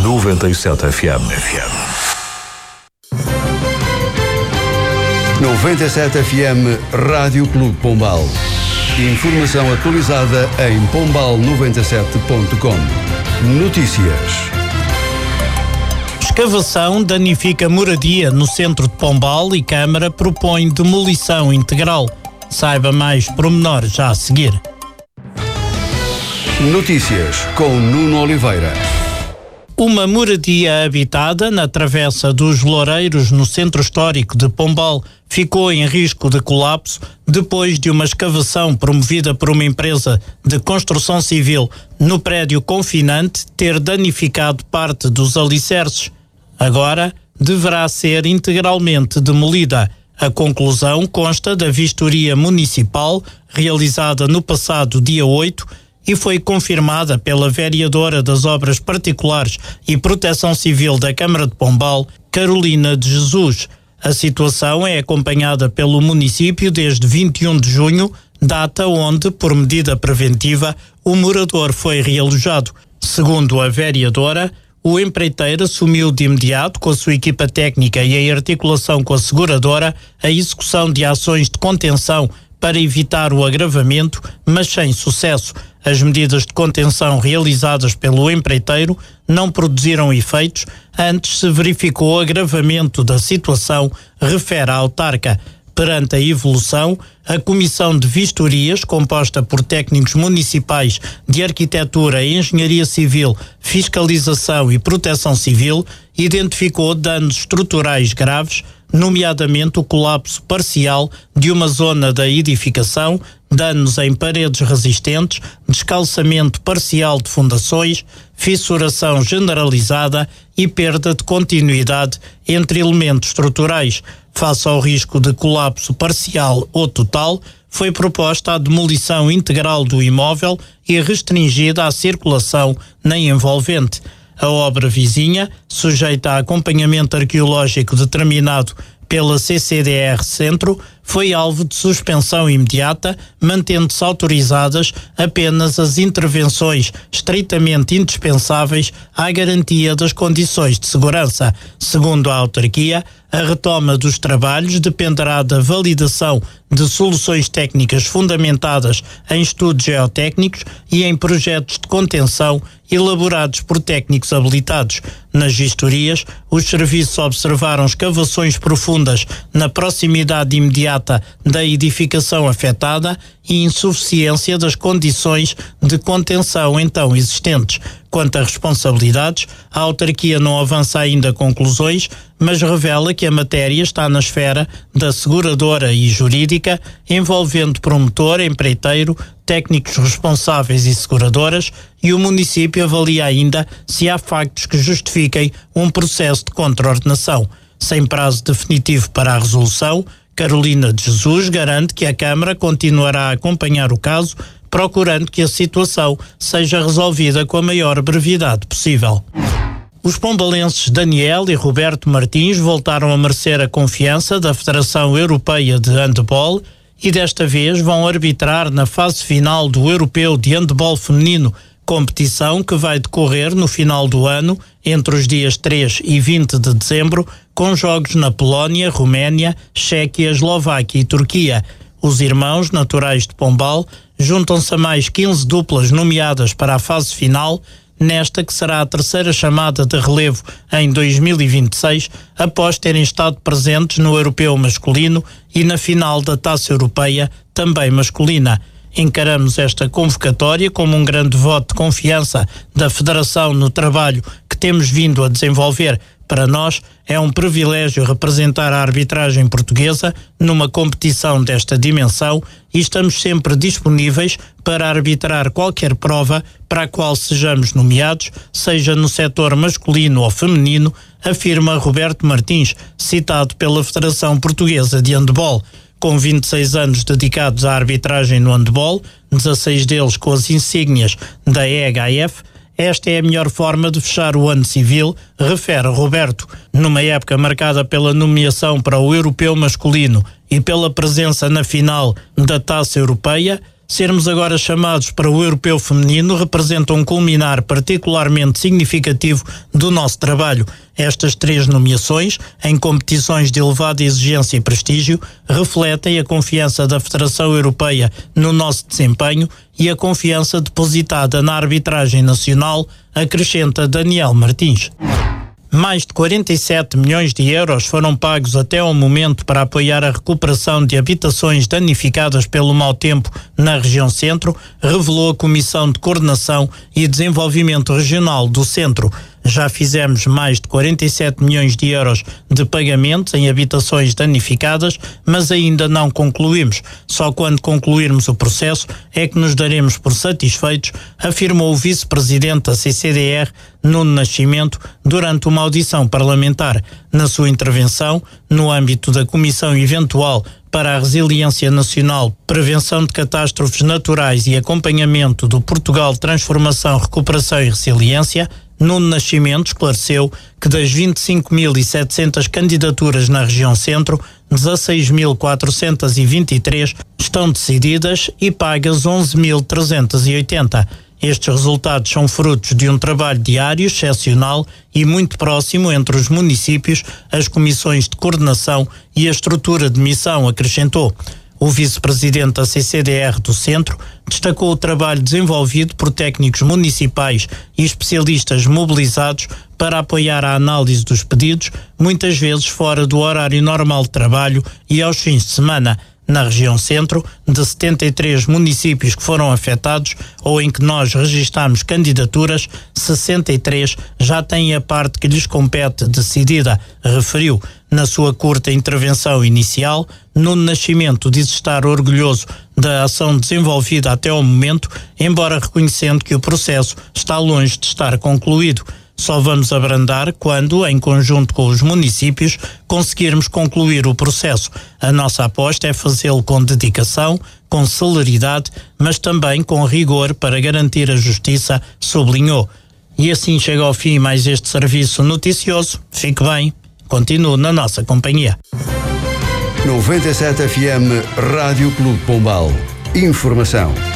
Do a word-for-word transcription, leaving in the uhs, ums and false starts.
noventa e sete F M. noventa e sete F M Rádio Clube Pombal. Informação atualizada em pombal noventa e sete ponto com. Notícias. Escavação danifica moradia no centro de Pombal e Câmara propõe demolição integral. Saiba mais pormenores já a seguir. Notícias com Nuno Oliveira. Uma moradia habitada na Travessa dos Loureiros, no centro histórico de Pombal, ficou em risco de colapso depois de uma escavação promovida por uma empresa de construção civil no prédio confinante ter danificado parte dos alicerces. Agora deverá ser integralmente demolida. A conclusão consta da vistoria municipal realizada no passado dia oito e foi confirmada pela vereadora das Obras Particulares e Proteção Civil da Câmara de Pombal, Carolina de Jesus. A situação é acompanhada pelo município desde vinte e um de junho, data onde, por medida preventiva, o morador foi realojado. Segundo a vereadora, o empreiteiro assumiu de imediato, com a sua equipa técnica e em articulação com a seguradora, a execução de ações de contenção para evitar o agravamento, mas sem sucesso. As medidas de contenção realizadas pelo empreiteiro não produziram efeitos, antes se verificou agravamento da situação, refere a autarca. Perante a evolução, a Comissão de Vistorias, composta por técnicos municipais de Arquitetura, Engenharia Civil, Fiscalização e Proteção Civil, identificou danos estruturais graves, nomeadamente o colapso parcial de uma zona da edificação, danos em paredes resistentes, descalçamento parcial de fundações, fissuração generalizada e perda de continuidade entre elementos estruturais. Face ao risco de colapso parcial ou total, foi proposta a demolição integral do imóvel e restringida a circulação na envolvente. A obra vizinha, sujeita a acompanhamento arqueológico determinado pela C C D R Centro, foi alvo de suspensão imediata, mantendo-se autorizadas apenas as intervenções estritamente indispensáveis à garantia das condições de segurança. Segundo a autarquia, a retoma dos trabalhos dependerá da validação de soluções técnicas fundamentadas em estudos geotécnicos e em projetos de contenção elaborados por técnicos habilitados. Nas vistorias, os serviços observaram escavações profundas na proximidade imediata da edificação afetada e insuficiência das condições de contenção então existentes. Quanto a responsabilidades, a autarquia não avança ainda conclusões, mas revela que a matéria está na esfera da seguradora e jurídica, envolvendo promotor, empreiteiro, técnicos responsáveis e seguradoras, e o município avalia ainda se há factos que justifiquem um processo de contraordenação. Sem prazo definitivo para a resolução, Carolina de Jesus garante que a Câmara continuará a acompanhar o caso, procurando que a situação seja resolvida com a maior brevidade possível. Os pombalenses Daniel e Roberto Martins voltaram a merecer a confiança da Federação Europeia de Handebol e desta vez vão arbitrar na fase final do Europeu de Handebol Feminino, competição que vai decorrer no final do ano, entre os dias três e vinte de dezembro, com jogos na Polónia, Roménia, Chequia, Eslováquia e Turquia. Os irmãos naturais de Pombal juntam-se a mais quinze duplas nomeadas para a fase final, nesta que será a terceira chamada de relevo em dois mil e vinte e seis, após terem estado presentes no Europeu masculino e na final da Taça Europeia, também masculina. Encaramos esta convocatória como um grande voto de confiança da Federação no trabalho que temos vindo a desenvolver. Para nós é um privilégio representar a arbitragem portuguesa numa competição desta dimensão e estamos sempre disponíveis para arbitrar qualquer prova para a qual sejamos nomeados, seja no setor masculino ou feminino, afirma Roberto Martins, citado pela Federação Portuguesa de Handebol. Com vinte e seis anos dedicados à arbitragem no handebol, dezasseis deles com as insígnias da E H F, esta é a melhor forma de fechar o ano civil, refere Roberto. Numa época marcada pela nomeação para o Europeu masculino e pela presença na final da Taça Europeia, Sermos agora chamados para o Europeu Feminino representa um culminar particularmente significativo do nosso trabalho. Estas três nomeações, em competições de elevada exigência e prestígio, refletem a confiança da Federação Europeia no nosso desempenho e a confiança depositada na arbitragem nacional, acrescenta Daniel Martins. Mais de quarenta e sete milhões de euros foram pagos até ao momento para apoiar a recuperação de habitações danificadas pelo mau tempo na região centro, revelou a Comissão de Coordenação e Desenvolvimento Regional do Centro. Já fizemos mais de quarenta e sete milhões de euros de pagamentos em habitações danificadas, mas ainda não concluímos. Só quando concluirmos o processo é que nos daremos por satisfeitos, afirmou o vice-presidente da C C D R, Nuno Nascimento, durante uma audição parlamentar. Na sua intervenção, no âmbito da Comissão Eventual para a Resiliência Nacional, Prevenção de Catástrofes Naturais e Acompanhamento do Portugal Transformação, Recuperação e Resiliência, Nuno Nascimento esclareceu que das vinte e cinco mil e setecentas candidaturas na região centro, dezasseis mil quatrocentas e vinte e três estão decididas e pagas onze mil trezentas e oitenta. Estes resultados são frutos de um trabalho diário, excepcional e muito próximo entre os municípios, as comissões de coordenação e a estrutura de missão, acrescentou. O vice-presidente da C C D R do Centro destacou o trabalho desenvolvido por técnicos municipais e especialistas mobilizados para apoiar a análise dos pedidos, muitas vezes fora do horário normal de trabalho e aos fins de semana. Na região centro, de setenta e três municípios que foram afetados ou em que nós registámos candidaturas, sessenta e três já têm a parte que lhes compete decidida, referiu. Na sua curta intervenção inicial, Nuno Nascimento diz estar orgulhoso da ação desenvolvida até ao momento, embora reconhecendo que o processo está longe de estar concluído. Só vamos abrandar quando, em conjunto com os municípios, conseguirmos concluir o processo. A nossa aposta é fazê-lo com dedicação, com celeridade, mas também com rigor para garantir a justiça, sublinhou. E assim chega ao fim mais este serviço noticioso. Fique bem, continue na nossa companhia. noventa e sete F M Rádio Clube Pombal. Informação.